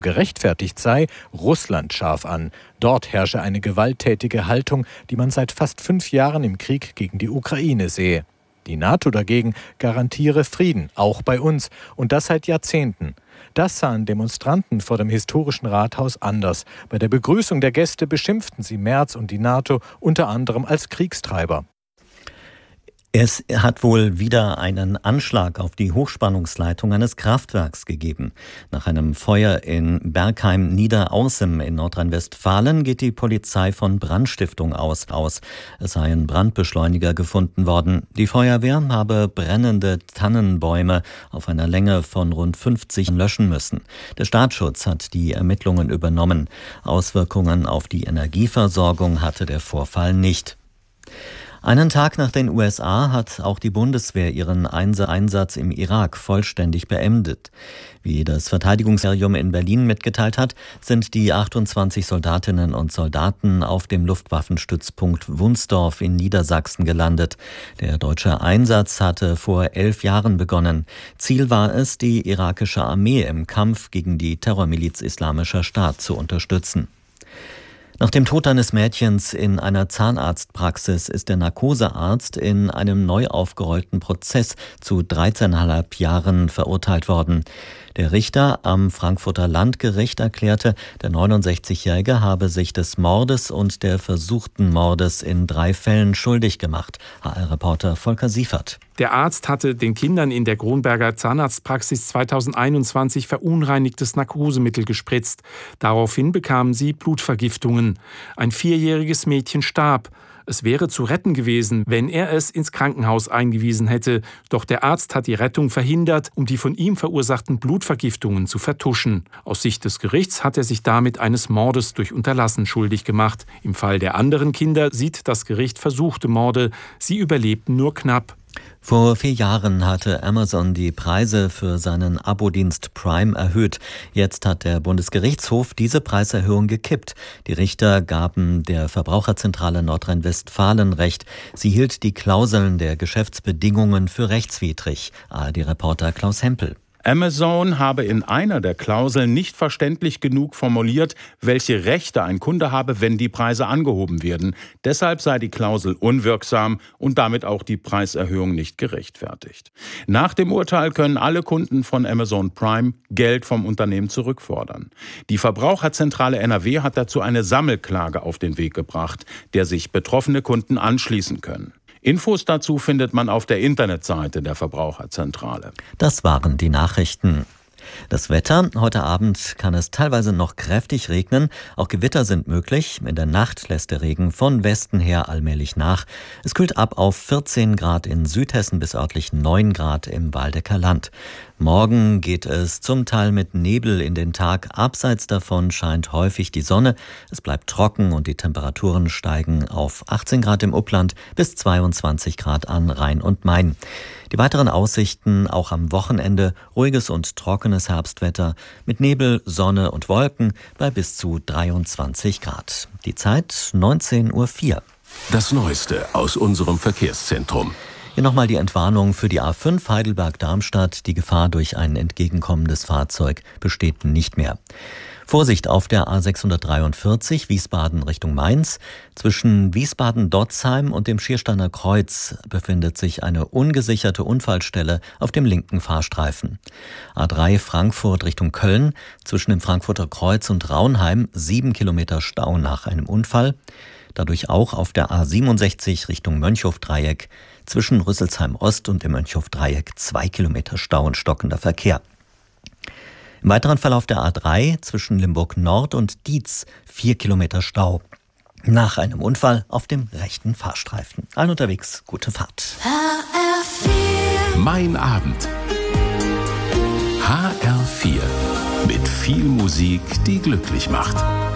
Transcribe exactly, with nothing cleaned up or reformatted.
gerechtfertigt sei, Russland scharf an. Dort herrsche eine gewalttätige Haltung, die man seit fast fünf Jahren im Krieg gegen die Ukraine sehe. Die NATO dagegen garantiere Frieden, auch bei uns, und das seit Jahrzehnten. Das sahen Demonstranten vor dem historischen Rathaus anders. Bei der Begrüßung der Gäste beschimpften sie Merz und die NATO unter anderem als Kriegstreiber. Es hat wohl wieder einen Anschlag auf die Hochspannungsleitung eines Kraftwerks gegeben. Nach einem Feuer in Bergheim-Niederaußem in Nordrhein-Westfalen geht die Polizei von Brandstiftung aus. aus. Es seien Brandbeschleuniger gefunden worden. Die Feuerwehr habe brennende Tannenbäume auf einer Länge von rund fünfzig löschen müssen. Der Staatsschutz hat die Ermittlungen übernommen. Auswirkungen auf die Energieversorgung hatte der Vorfall nicht. Einen Tag nach den U S A hat auch die Bundeswehr ihren Einsatz im Irak vollständig beendet. Wie das Verteidigungsministerium in Berlin mitgeteilt hat, sind die achtundzwanzig Soldatinnen und Soldaten auf dem Luftwaffenstützpunkt Wunsdorf in Niedersachsen gelandet. Der deutsche Einsatz hatte vor elf Jahren begonnen. Ziel war es, die irakische Armee im Kampf gegen die Terrormiliz Islamischer Staat zu unterstützen. Nach dem Tod eines Mädchens in einer Zahnarztpraxis ist der Narkosearzt in einem neu aufgerollten Prozess zu dreizehneinhalb Jahren verurteilt worden. Der Richter am Frankfurter Landgericht erklärte, der neunundsechzigjährige habe sich des Mordes und der versuchten Mordes in drei Fällen schuldig gemacht. H R-Reporter Volker Siefert. Der Arzt hatte den Kindern in der Kronberger Zahnarztpraxis zweitausendeinundzwanzig verunreinigtes Narkosemittel gespritzt. Daraufhin bekamen sie Blutvergiftungen. Ein vierjähriges Mädchen starb. Es wäre zu retten gewesen, wenn er es ins Krankenhaus eingewiesen hätte. Doch der Arzt hat die Rettung verhindert, um die von ihm verursachten Blutvergiftungen zu vertuschen. Aus Sicht des Gerichts hat er sich damit eines Mordes durch Unterlassen schuldig gemacht. Im Fall der anderen Kinder sieht das Gericht versuchte Morde. Sie überlebten nur knapp. Vor vier Jahren hatte Amazon die Preise für seinen Abo-Dienst Prime erhöht. Jetzt hat der Bundesgerichtshof diese Preiserhöhung gekippt. Die Richter gaben der Verbraucherzentrale Nordrhein-Westfalen Recht. Sie hielt die Klauseln der Geschäftsbedingungen für rechtswidrig. A R D-Reporter Klaus Hempel. Amazon habe in einer der Klauseln nicht verständlich genug formuliert, welche Rechte ein Kunde habe, wenn die Preise angehoben werden. Deshalb sei die Klausel unwirksam und damit auch die Preiserhöhung nicht gerechtfertigt. Nach dem Urteil können alle Kunden von Amazon Prime Geld vom Unternehmen zurückfordern. Die Verbraucherzentrale N R W hat dazu eine Sammelklage auf den Weg gebracht, der sich betroffene Kunden anschließen können. Infos dazu findet man auf der Internetseite der Verbraucherzentrale. Das waren die Nachrichten. Das Wetter. Heute Abend kann es teilweise noch kräftig regnen. Auch Gewitter sind möglich. In der Nacht lässt der Regen von Westen her allmählich nach. Es kühlt ab auf vierzehn Grad in Südhessen bis örtlich neun Grad im Waldecker Land. Morgen geht es zum Teil mit Nebel in den Tag. Abseits davon scheint häufig die Sonne. Es bleibt trocken und die Temperaturen steigen auf achtzehn Grad im Upland bis zweiundzwanzig Grad an Rhein und Main. Die weiteren Aussichten auch am Wochenende: ruhiges und trockenes Herbstwetter mit Nebel, Sonne und Wolken bei bis zu dreiundzwanzig Grad. Die Zeit neunzehn Uhr vier. Das Neueste aus unserem Verkehrszentrum. Hier nochmal die Entwarnung für die A fünf Heidelberg-Darmstadt. Die Gefahr durch ein entgegenkommendes Fahrzeug besteht nicht mehr. Vorsicht auf der A sechshundertdreiundvierzig Wiesbaden Richtung Mainz. Zwischen Wiesbaden-Dotzheim und dem Schiersteiner Kreuz befindet sich eine ungesicherte Unfallstelle auf dem linken Fahrstreifen. A drei Frankfurt Richtung Köln. Zwischen dem Frankfurter Kreuz und Raunheim sieben Kilometer Stau nach einem Unfall. Dadurch auch auf der A siebenundsechzig Richtung Mönchhof-Dreieck. Zwischen Rüsselsheim Ost und dem Mönchhof-Dreieck zwei Kilometer Stau und stockender Verkehr. Im weiteren Verlauf der A drei zwischen Limburg Nord und Dietz vier Kilometer Stau. Nach einem Unfall auf dem rechten Fahrstreifen. Allen unterwegs, gute Fahrt. H R vier. Mein Abend. H R vier. Mit viel Musik, die glücklich macht.